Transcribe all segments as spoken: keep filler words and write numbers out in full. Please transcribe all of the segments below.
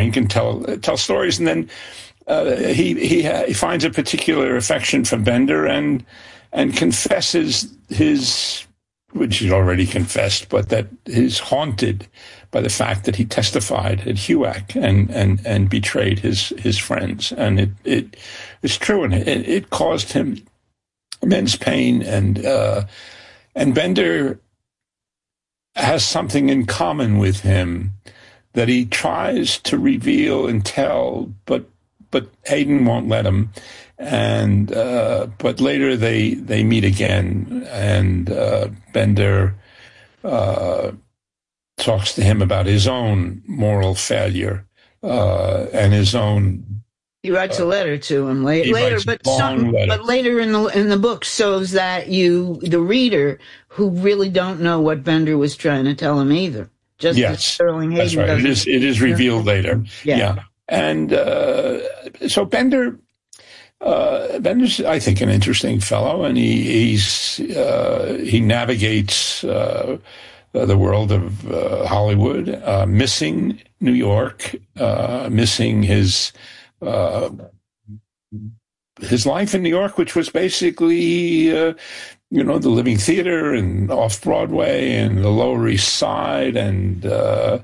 think and tell tell stories. And then uh, he he, ha- he finds a particular affection for Bender and and confesses his, which he'd already confessed, but that is haunted by the fact that he testified at HUAC and and and betrayed his his friends. And it it it's true, and it, it caused him immense pain. And uh, and Bender has something in common with him that he tries to reveal and tell, but but Hayden won't let him. And uh, but later they they meet again, and uh, Bender uh, talks to him about his own moral failure uh, and his own. He writes uh, a letter to him later, later but some, but later in the in the book shows that you, the reader, who really don't know what Bender was trying to tell him either. Just yes, as Sterling Hayden that's right. It is it is revealed later. Yeah, yeah. and uh, so Bender. Uh, Bender's, I think, an interesting fellow, and he he's uh, he navigates uh, the world of uh, Hollywood, uh, missing New York, uh, missing his uh, his life in New York, which was basically uh, you know the Living Theater and off Broadway and the Lower East Side, and uh,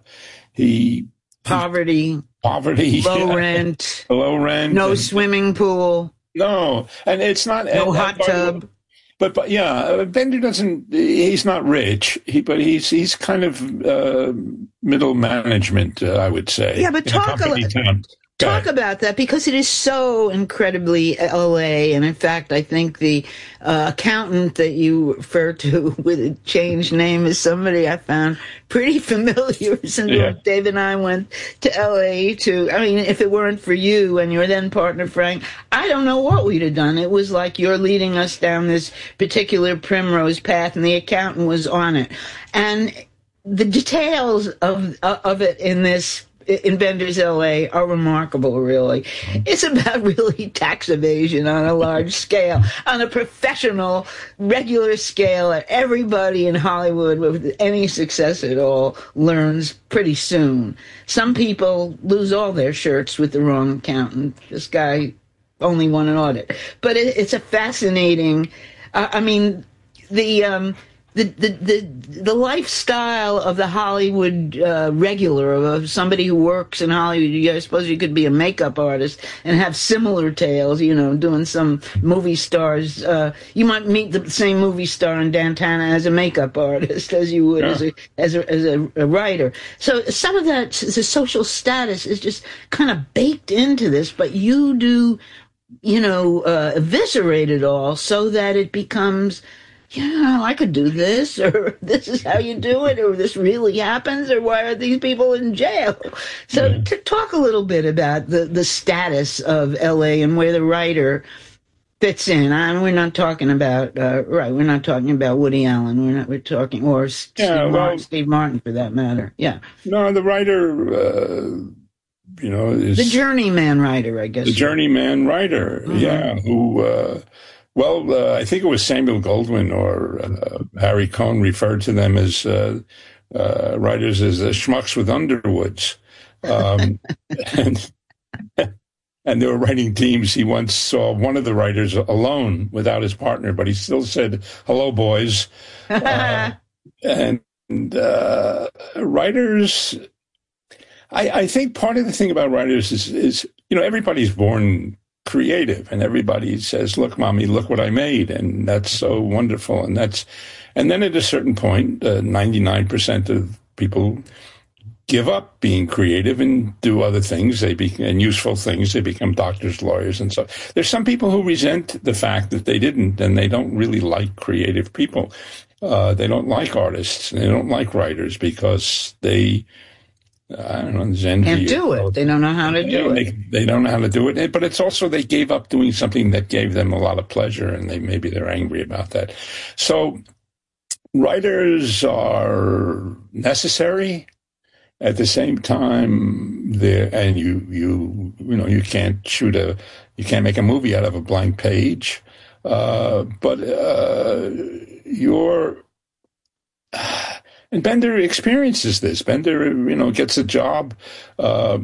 he poverty. Poverty, low yeah. rent, low rent, no and, swimming pool, no, and it's not no and, hot and, tub. But, but yeah, Bender doesn't. He's not rich. He, but he's he's kind of uh, middle management, uh, I would say. Yeah, but talk a little. Talk about that, because it is so incredibly L A. And in fact, I think the uh, accountant that you refer to with a changed name is somebody I found pretty familiar. Since yeah. Dave and I went to L A to, I mean, if it weren't for you and your then partner, Frank, I don't know what we'd have done. It was like you're leading us down this particular primrose path, and the accountant was on it. And the details of of it in this in Bender's L A are remarkable, really. It's about really tax evasion on a large scale, on a professional, regular scale that everybody in Hollywood with any success at all learns pretty soon. Some people lose all their shirts with the wrong accountant. This guy only won an audit. But it, it's a fascinating, uh, I mean, the... Um, The, the the the lifestyle of the Hollywood uh, regular, of somebody who works in Hollywood. I suppose you could be a makeup artist and have similar tales, you know, doing some movie stars. Uh, you might meet the same movie star in Dantana as a makeup artist as you would yeah. as a as a as a, a writer. So some of that, the social status is just kind of baked into this, but you do, you know, uh, eviscerate it all so that it becomes, yeah, I could do this, or this is how you do it, or this really happens, or why are these people in jail? So yeah. to talk a little bit about the, the status of L A and where the writer fits in. I mean, we're not talking about, uh, right, we're not talking about Woody Allen. We're not, we're talking, or Steve, yeah, well, Martin, Steve Martin for that matter. Yeah. No, the writer, uh, you know, is... The journeyman writer, I guess. The journeyman writer, mm-hmm. yeah, who... Uh, Well, uh, I think it was Samuel Goldwyn or uh, Harry Cohn referred to them as uh, uh, writers as uh, schmucks with Underwoods. Um, and, and they were writing teams. He once saw one of the writers alone without his partner, but he still said, "Hello, boys." uh, and uh, writers, I, I think part of the thing about writers is, is, you know, everybody's born creative, and everybody says, "Look, mommy, look what I made," and that's so wonderful. And that's, and then at a certain point, uh, ninety-nine percent of people give up being creative and do other things. They be and useful things. They become doctors, lawyers, and so. There's some people who resent the fact that they didn't, and they don't really like creative people. Uh, they don't like artists. And they don't like writers because they. I don't know, there's envy. Can't do it. They don't know how to do they, it. They don't know how to do it. But it's also they gave up doing something that gave them a lot of pleasure, and they maybe they're angry about that. So writers are necessary. At the same time, they and you you you know you can't shoot a you can't make a movie out of a blank page. Uh, but uh, you're. And Bender experiences this. Bender, you know, gets a job uh,